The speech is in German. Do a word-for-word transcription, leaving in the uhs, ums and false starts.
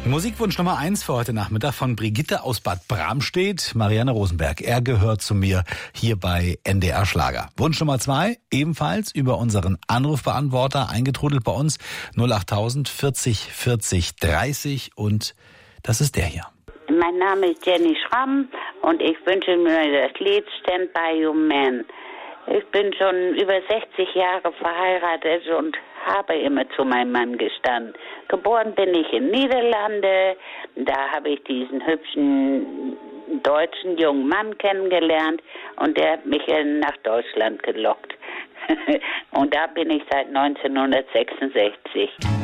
Musikwunsch Nummer eins für heute Nachmittag von Brigitte aus Bad Bramstedt, Marianne Rosenberg. Er gehört zu mir hier bei N D R Schlager. Wunsch Nummer zwei, ebenfalls über unseren Anrufbeantworter eingetrudelt bei uns, null achttausend vierzig vierzig dreißig, und das ist der hier. Mein Name ist Jenny Schramm und ich wünsche mir das Lied Stand By Your Man. Ich bin schon über sechzig Jahre verheiratet und habe immer zu meinem Mann gestanden. Geboren bin ich in Niederlande, da habe ich diesen hübschen deutschen jungen Mann kennengelernt und der hat mich nach Deutschland gelockt. Und da bin ich seit neunzehnhundertsechsundsechzig.